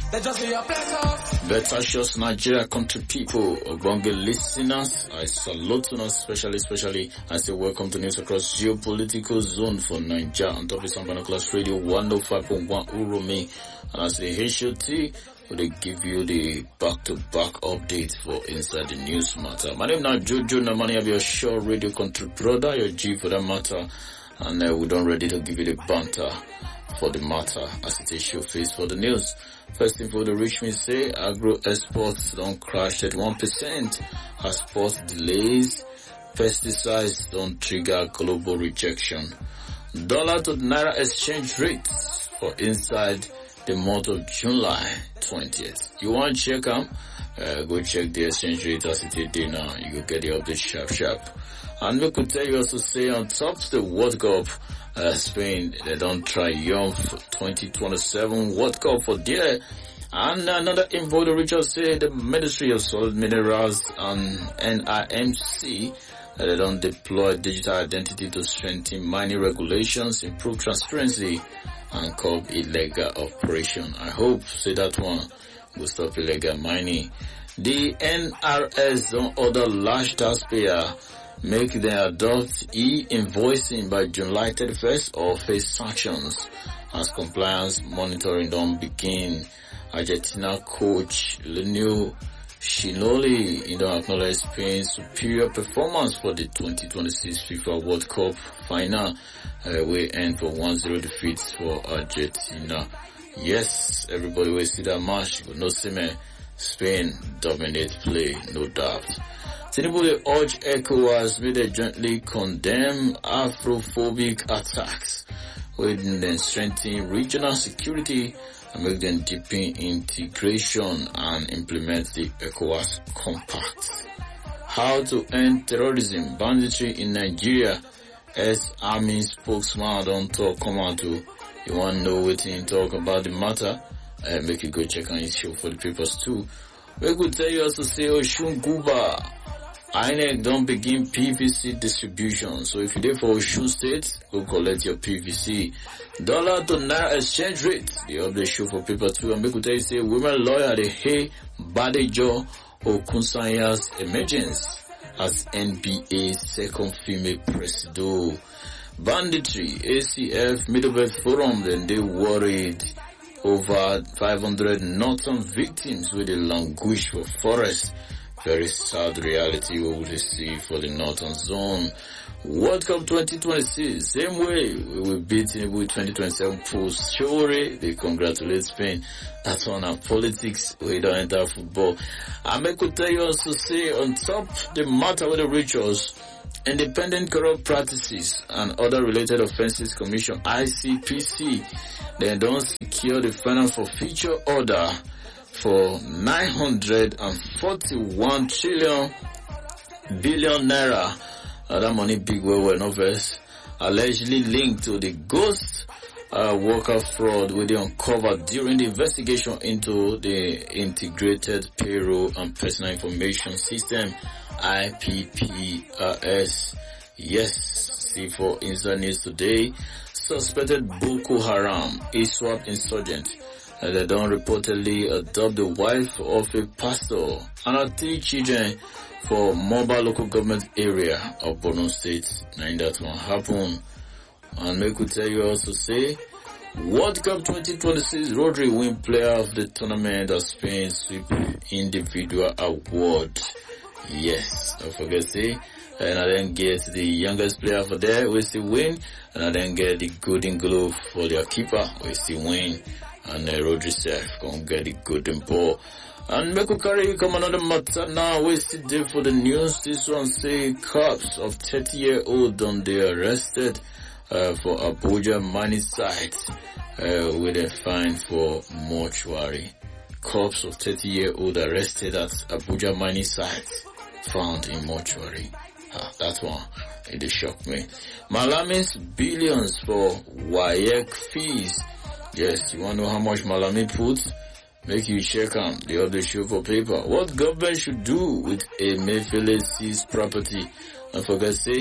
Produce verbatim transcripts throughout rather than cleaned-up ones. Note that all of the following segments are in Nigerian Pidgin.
They just be a bless. Betashos Nigeria country people, Obonge listeners, I salute you, especially, especially, I say welcome to news across geopolitical zone for Nigeria on top of Sambana Class Radio one oh five point one Urumi, and as the H O T, will give you the back-to-back update for Inside the News Matter. My name is Jojo Namani, I'm your show radio country brother, your G for that matter, and uh, we're done ready to give you the banter for the matter as it is show face for the news. First info the reach me say agro exports don't crash at one percent as port delays, pesticides don't trigger global rejection. Dollar to Naira exchange rates for inside the month of July twentieth. You want to check them? Uh, go check the exchange rate as it is there now. You will get the update sharp sharp. And we could tell you also say on top of the World Cup, uh, Spain, they don't triumph twenty twenty-seven World Cup for there. And another info the Richard say the Ministry of Solid Minerals and N I M C, uh, they don't deploy digital identity to strengthen mining regulations, improve transparency, and curb illegal operation. I hope say that one will stop illegal mining. The N R S don't order large taxpayer make them adopt e-invoicing by July thirty-first or face sanctions as compliance monitoring don't begin. Argentina coach Lionel Shinoli you know, acknowledged Spain's superior performance for the twenty twenty-six FIFA World Cup final. Uh, we end for one zero defeats for Argentina. Yes, everybody will see that match. But no see Spain dominate play, no doubt. Tinubu urge ECOWAS may they jointly condemn Afrophobic attacks, with them strengthen regional security and make them deepen integration and implement the ECOWAS compact. How to end terrorism, banditry in Nigeria, as army spokesman don't talk come out to. You want to know what he talk about the matter? Uh, make you go check on his show for the papers too. We could tell you also say Oshun Guba. I N E C don't begin P V C distribution. So if you did for Oshun State, go collect your P V C. Dollar to Naira exchange rate. The update show for paper two. And we could tell you say women lawyer the Hey Badejo Okunsanya's emergence as N B A's second female president. Banditry, A C F, Middlebelt Forum, then they worried over five hundred northern victims with a languish for forest. Very sad reality we will see for the northern zone. World Cup twenty twenty-six, same way we will beat Tinubu twenty twenty-seven post Shore. They congratulate Spain. That's on our politics. We don't enter football. I may could tell you also say on top the matter with the rituals. Independent Corrupt Practices and Other Related Offences Commission I C P C, they don't secure the final for future order for nine hundred forty-one trillion billion naira. Uh, that money big well well novels allegedly linked to the ghost uh, worker fraud we they uncovered during the investigation into the Integrated Payroll and Personal Information System I P P R S. Yes, see for Inside News today, suspected Boko Haram ISWAP insurgent. Uh, they don't reportedly adopt the wife of a pastor and her three children for mobile local government area of Borno State. Now that one happen. And we could tell you also say, World Cup twenty twenty-six, Rodri win player of the tournament as Spain sweep individual award. Yes, don't forget say, and I then get the youngest player for there, we still win, and I then get the golden glove for their keeper, we still win, and uh, Rodri Sef gonna get the golden ball. And Meko Kari come another matter now, we still there for the news. This one say cops of thirty year old done they arrested uh, for Abuja mining site uh, with a fine for mortuary. Cops of thirty year old arrested at Abuja mining site found in mortuary. Ah, that one, it did shock me. Malami's billions for W A E C fees. Yes, you want to know how much Malami put? Make you check on the other show for paper. What government should do with a Mefele seized property? And forget say,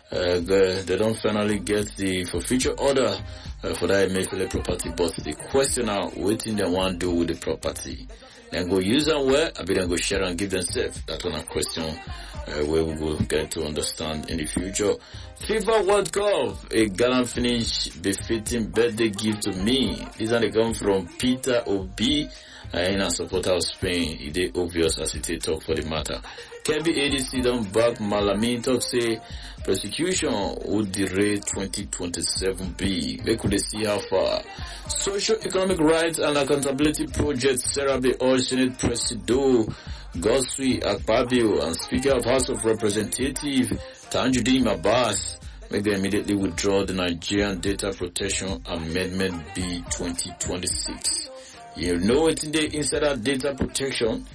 uh, they, they don't finally get the forfeiture order uh, for that Emefiele property, but the question now, what thing they want to do with the property? Then go use them where, I then go share and give themselves. That one a question uh, where we will get to understand in the future. FIFA World Cup, a gallant finish befitting birthday gift to me. These are they come from Peter Obi, uh, in a supporter of Spain. It is obvious as it is talk for the matter. Kebbi A D C don't back Malami talk say prosecution would derail twenty twenty-seven B. They could see how far. Social Economic Rights and Accountability Project Sarah B. All Senate Presido Goswi Akpabio and Speaker of House of Representatives Tanjuddin Abbas make them immediately withdraw the Nigerian Data Protection Amendment B twenty twenty-six. You know it in the insider data protection.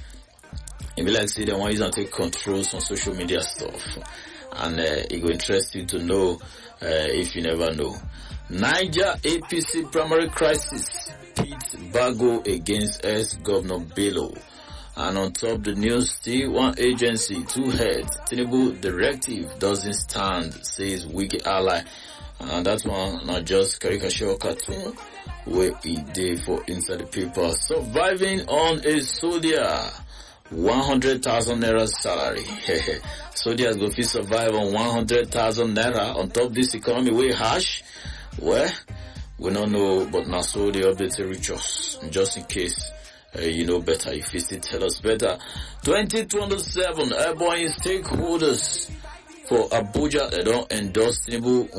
It be like say they want you to take controls on social media stuff, and uh, it will interest you to know uh, if you never know. Niger A P C primary crisis pits Bago against ex-Governor Bello, and on top the news, still one agency, two heads. Tinubu directive doesn't stand, says wiki ally, and that one not just caricature cartoon where it day for inside the paper. Surviving on a soldier. one hundred thousand naira salary. Soldiers go fit survive on one hundred thousand naira on top this economy way harsh. Well, we don't know, but now so the updates reach us. Just in case uh, you know better, if you still tell us better. twenty twenty-seven airborne stakeholders for Abuja, they don't endorse Tinubu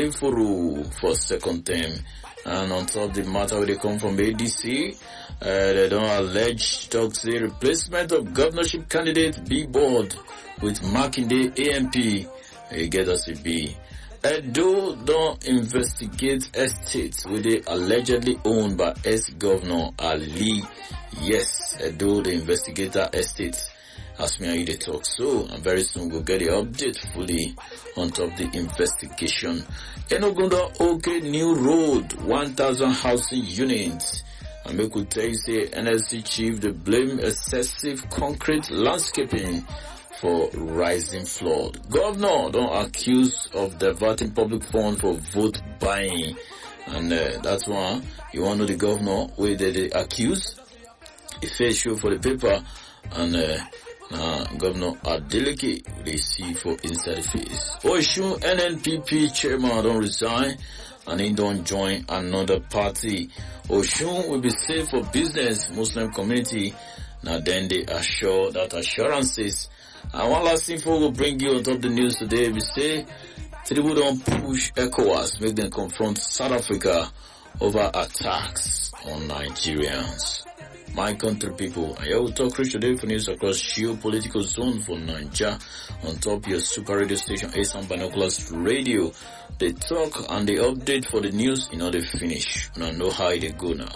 Nwefuru for second term. And on top of the matter where they come from A D C, uh, they don't allege talks the replacement of governorship candidate B board with Makinde A M P. They get us a B. Edo don't investigate estates where they allegedly owned by ex-governor Ali. Yes, Edo the investigator estates. Ask me how you they talk. So, and very soon we'll get the update fully on top of the investigation. Enogunda OK New Road, one thousand housing units. And we could tell you say N L C chief they blame excessive concrete landscaping for rising flood. Governor don't accuse of diverting public funds for vote buying. And uh, that's why you want to know the governor where they, they accuse. A face show for the paper and uh, Uh, Governor Adeleke, they see for inside the face. Oshun N N P P chairman don't resign and he don't join another party. Oshun will be safe for business, Muslim community. Now then they assure that assurances. And one last info will bring you on top of the news today. We say Tinubu don't push ECOWAS, make them confront South Africa over attacks on Nigerians. My country people, I will talk rich today for news across geopolitical zone for Nigeria on top of your super radio station Asan Binoculars Radio. They talk and they update for the news in order to finish. And I know how they go now.